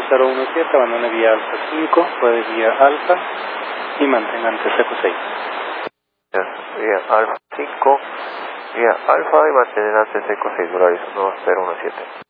9017, abandone vía alfa 5, puede vía alfa y mantenga ante seco 6. Vía alfa 5, vía alfa y mantener ante seco 6, Volaris 1017.